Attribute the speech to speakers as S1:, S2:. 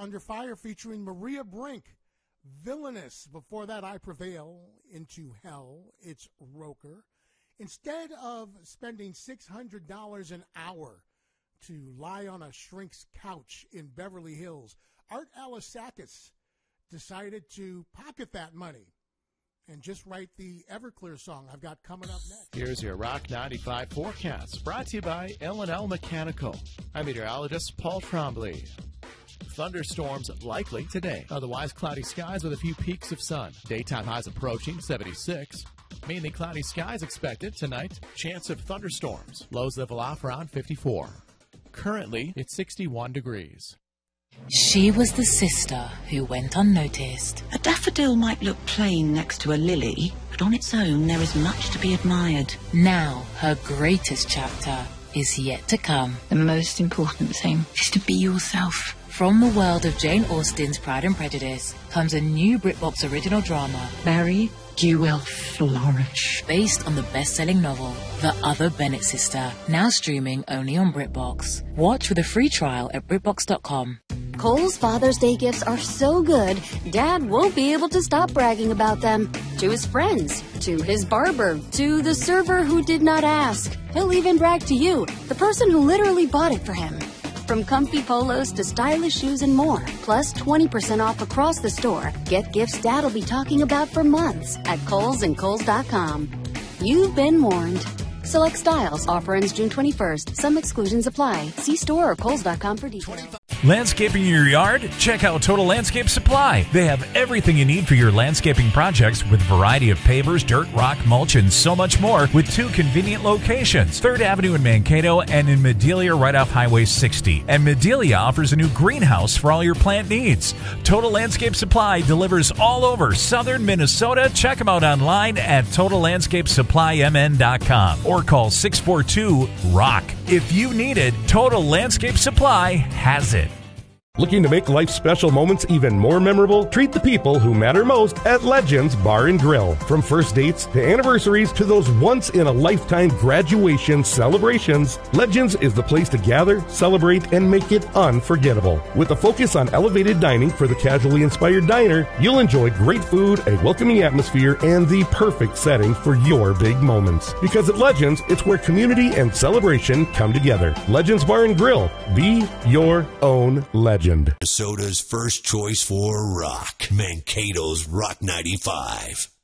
S1: Under Fire featuring Maria Brink. Villainous. Before that, I Prevail. Into Hell. It's Roker. Instead of spending $600 an hour to lie on a shrink's couch in Beverly Hills, Art Alasakis decided to pocket that money and just write the Everclear song I've got coming up next.
S2: Here's your Rock 95 forecast, brought to you by L&L Mechanical. I'm meteorologist Paul Trombley. Thunderstorms likely today. Otherwise, cloudy skies with a few peaks of sun. Daytime highs approaching 76. Mainly cloudy skies expected tonight. Chance of thunderstorms. Lows level off around 54. Currently, it's 61 degrees.
S3: She was the sister who went unnoticed.
S4: A daffodil might look plain next to a lily, but on its own there is much to be admired.
S3: Now, her greatest chapter is yet to come.
S5: The most important thing is to be yourself.
S3: From the world of Jane Austen's Pride and Prejudice comes a new BritBox original drama,
S5: Mary, you will flourish.
S3: based on the best-selling novel, The Other Bennett Sister, now streaming only on BritBox. Watch with a free trial at BritBox.com.
S6: Kohl's Father's Day gifts are so good, Dad won't be able to stop bragging about them. To his friends, to his barber, to the server who did not ask. He'll even brag to you, the person who literally bought it for him. From comfy polos to stylish shoes and more, plus 20% off across the store. Get gifts Dad'll be talking about for months at Kohl's and Kohl's.com. You've been warned. Select styles. Offer ends June 21st. Some exclusions apply. See store or Kohl's.com for details.
S7: Landscaping your yard? Check out Total Landscape Supply. They have everything you need for your landscaping projects with a variety of pavers, dirt, rock, mulch, and so much more with 2 convenient locations, 3rd Avenue in Mankato and in Medelia right off Highway 60. And Medelia offers a new greenhouse for all your plant needs. Total Landscape Supply delivers all over southern Minnesota. Check them out online at TotalLandscapeSupplyMN.com or call 642-ROCK. If you need it, Total Landscape Supply has it.
S8: Looking to make life's special moments even more memorable? Treat the people who matter most at Legends Bar and Grill. From first dates to anniversaries to those once-in-a-lifetime graduation celebrations, Legends is the place to gather, celebrate, and make it unforgettable. With a focus on elevated dining for the casually inspired diner, you'll enjoy great food, a welcoming atmosphere, and the perfect setting for your big moments. Because at Legends, it's where community and celebration come together. Legends Bar and Grill. Be your own legend.
S9: Minnesota's first choice for rock. Mankato's Rock 95.